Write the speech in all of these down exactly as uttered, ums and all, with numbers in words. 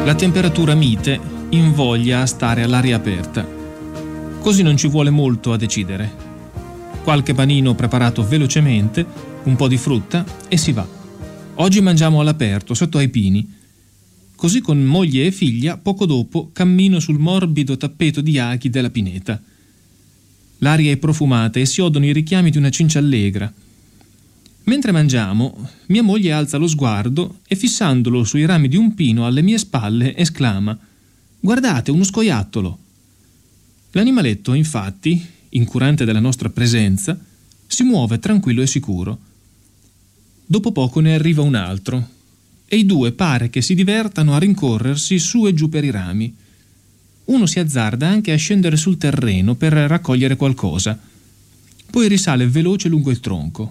La temperatura mite invoglia a stare all'aria aperta. Così non ci vuole molto a decidere. Qualche panino preparato velocemente, un po' di frutta e si va. Oggi mangiamo all'aperto, sotto ai pini. Così con moglie e figlia, poco dopo, cammino sul morbido tappeto di aghi della pineta. L'aria è profumata e si odono i richiami di una cinciallegra. Mentre mangiamo, mia moglie alza lo sguardo e fissandolo sui rami di un pino alle mie spalle esclama: «Guardate, uno scoiattolo!» L'animaletto, infatti, incurante della nostra presenza, si muove tranquillo e sicuro. Dopo poco ne arriva un altro e i due pare che si divertano a rincorrersi su e giù per i rami. Uno si azzarda anche a scendere sul terreno per raccogliere qualcosa, poi risale veloce lungo il tronco.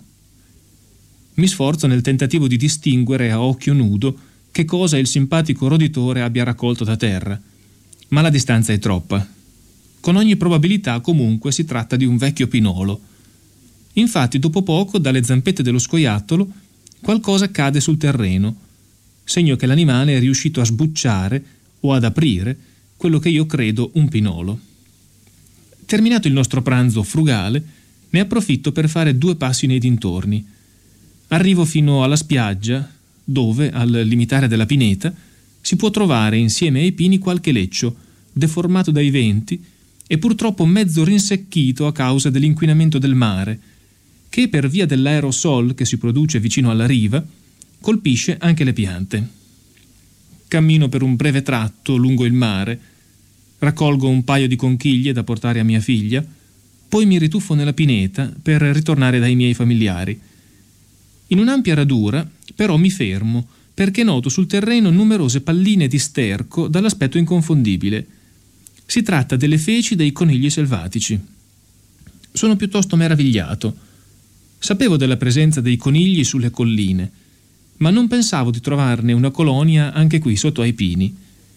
Mi sforzo nel tentativo di distinguere a occhio nudo che cosa il simpatico roditore abbia raccolto da terra, ma la distanza è troppa. Con ogni probabilità, comunque, si tratta di un vecchio pinolo. Infatti, dopo poco, dalle zampette dello scoiattolo, qualcosa cade sul terreno, segno che l'animale è riuscito a sbucciare o ad aprire quello che io credo un pinolo. Terminato il nostro pranzo frugale, ne approfitto per fare due passi nei dintorni. Arrivo fino alla spiaggia, dove, al limitare della pineta, si può trovare insieme ai pini qualche leccio, deformato dai venti e purtroppo mezzo rinsecchito a causa dell'inquinamento del mare, che per via dell'aerosol che si produce vicino alla riva, colpisce anche le piante. Cammino per un breve tratto lungo il mare, raccolgo un paio di conchiglie da portare a mia figlia, poi mi rituffo nella pineta per ritornare dai miei familiari. In un'ampia radura, però, mi fermo perché noto sul terreno numerose palline di sterco dall'aspetto inconfondibile. Si tratta delle feci dei conigli selvatici. Sono piuttosto meravigliato. Sapevo della presenza dei conigli sulle colline, ma non pensavo di trovarne una colonia anche qui sotto ai pini.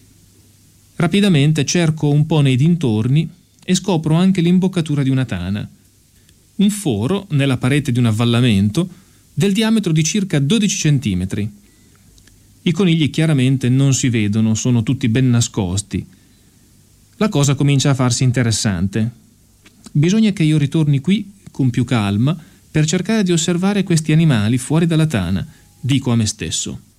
Rapidamente cerco un po' nei dintorni e scopro anche l'imboccatura di una tana. Un foro nella parete di un avvallamento del diametro di circa dodici centimetri. I conigli chiaramente non si vedono, sono tutti ben nascosti. La cosa comincia a farsi interessante. Bisogna che io ritorni qui con più calma per cercare di osservare questi animali fuori dalla tana, dico a me stesso.